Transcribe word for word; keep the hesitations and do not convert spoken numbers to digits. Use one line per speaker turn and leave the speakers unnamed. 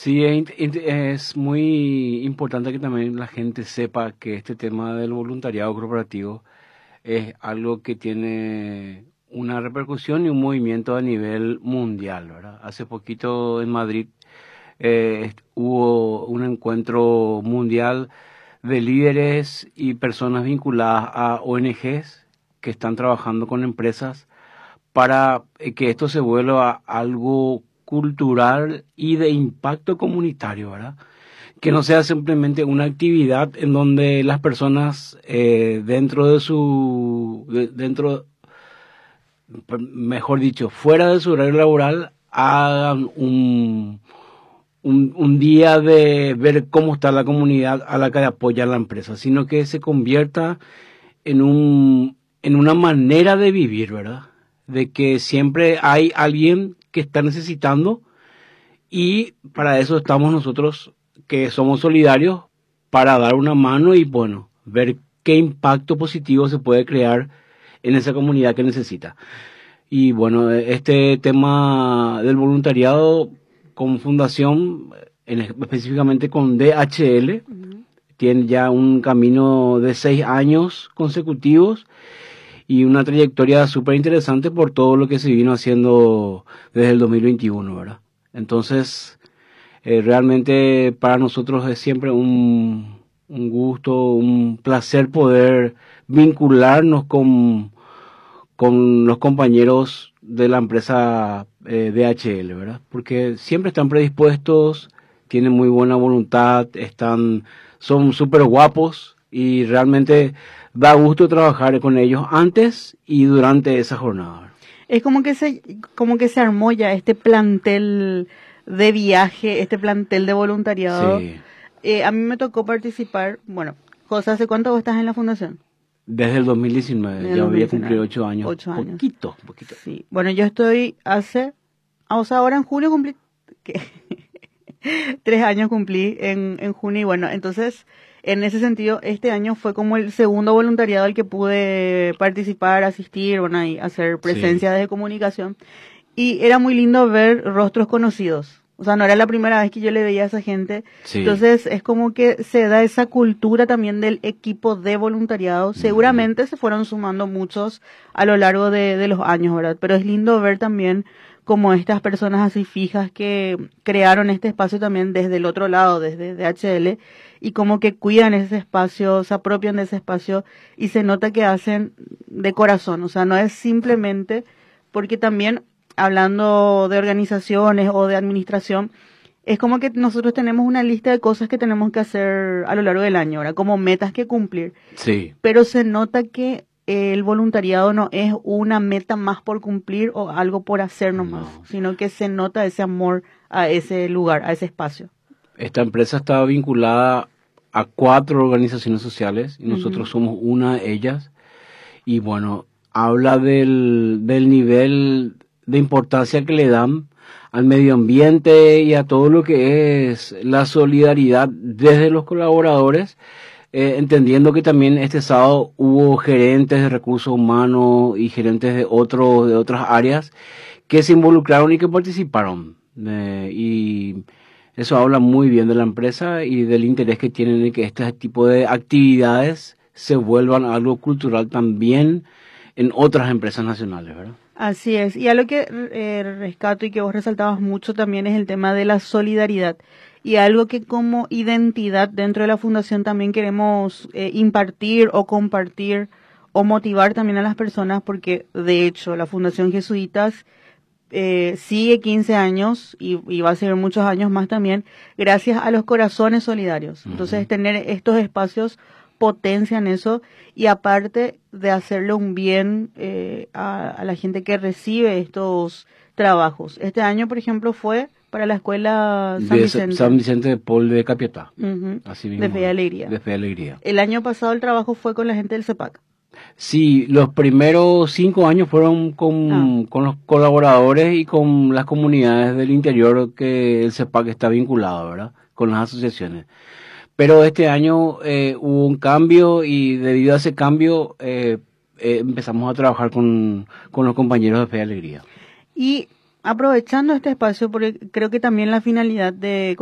Sí, es, int- int- es muy importante que también la gente sepa que este tema del voluntariado corporativo es algo que tiene una repercusión y un movimiento a nivel mundial, ¿verdad? Hace poquito en Madrid eh, est- hubo un encuentro mundial de líderes y personas vinculadas a O N Ges que están trabajando con empresas para eh, que esto se vuelva algo cultural y de impacto comunitario, ¿verdad? Que no sea simplemente una actividad en donde las personas eh, dentro de su, de- dentro, mejor dicho, fuera de su horario laboral, hagan un, un, un día de ver cómo está la comunidad a la que apoya la empresa, sino que se convierta en un, en una manera de vivir, ¿verdad? De que siempre hay alguien que está necesitando y para eso estamos nosotros que somos solidarios para dar una mano y bueno, ver qué impacto positivo se puede crear en esa comunidad que necesita. Y bueno, este tema del voluntariado con fundación, en, específicamente con D H L,
Ujú.
tiene ya un camino de seis años consecutivos y una trayectoria súper interesante por todo lo que se vino haciendo desde el dos mil veintiuno, ¿verdad? Entonces, eh, realmente para nosotros es siempre un, un gusto, un placer poder vincularnos con, con los compañeros de la empresa eh, D H L, ¿verdad? Porque siempre están predispuestos, tienen muy buena voluntad, están, son súper guapos y realmente da gusto trabajar con ellos antes y durante esa jornada.
Es como que se, como que se armó ya este plantel de viaje, este plantel de voluntariado.
Sí,
Eh, a mí me tocó participar, bueno, José, ¿hace cuánto vos estás en la fundación?
desde el dos mil diecinueve,
En el
ya voy a cumplir
dos mil diecinueve,
ocho años,
ocho años.
poquito, poquito.
Sí, bueno, yo estoy hace, ah, o sea, ahora en julio cumplí, ¿qué? Tres años cumplí en, en junio y bueno, entonces, en ese sentido, este año fue como el segundo voluntariado al que pude participar, asistir, bueno, y hacer
Sí,
presencia de comunicación. Y era muy lindo ver rostros conocidos. O sea, no era la primera vez que yo le veía a esa gente.
sí.
Entonces, es como que se da esa cultura también del equipo de voluntariado.
Ujú.
Seguramente se fueron sumando muchos a lo largo de, de los años, ¿verdad? Pero es lindo ver también como estas personas así fijas que crearon este espacio también desde el otro lado, desde D H L, y como que cuidan ese espacio, se apropian de ese espacio y se nota que hacen de corazón. O sea, no es simplemente porque también hablando de organizaciones o de administración, es como que nosotros tenemos una lista de cosas que tenemos que hacer a lo largo del año, ¿verdad? Como metas que cumplir.
Sí,
Pero se nota que el voluntariado no es una meta más por cumplir o algo por hacer nomás,
no.
sino que se nota ese amor a ese lugar, a ese espacio.
Esta empresa está vinculada a cuatro organizaciones sociales y nosotros
Ujú.
somos una de ellas. Y bueno, habla del, del nivel de importancia que le dan al medio ambiente y a todo lo que es la solidaridad desde los colaboradores, eh, entendiendo que también este sábado hubo gerentes de recursos humanos y gerentes de otros de otras áreas que se involucraron y que participaron. Eh, y eso habla muy bien de la empresa y del interés que tienen en que este tipo de actividades se vuelvan algo cultural también en otras empresas nacionales, ¿verdad?
Así es. Y algo que eh, rescato y que vos resaltabas mucho también es el tema de la solidaridad. Y algo que como identidad dentro de la fundación también queremos eh, impartir o compartir o motivar también a las personas porque de hecho la Fundación Jesuitas eh, sigue quince años y, y va a seguir muchos años más también gracias a los corazones solidarios. Entonces
Ujú.
tener estos espacios potencian eso y aparte de hacerle un bien eh, a, a la gente que recibe estos trabajos. Este año, por ejemplo, fue para la escuela San
De Sa-
Vicente,
San Vicente de Paul de Capiatá,
ujú,
así
de
mismo,
Fe y
es,
Alegría.
de Fe y Alegría.
El año pasado el trabajo fue con la gente del CEPAC.
Sí, los primeros cinco años fueron
Ah,
con, con los colaboradores y con las comunidades del interior que el CEPAC está vinculado, ¿verdad? Con las asociaciones. Pero este año eh, hubo un cambio y debido a ese cambio eh, eh, empezamos a trabajar con, con los compañeros de Fe y Alegría.
y aprovechando este espacio, porque creo que también la finalidad de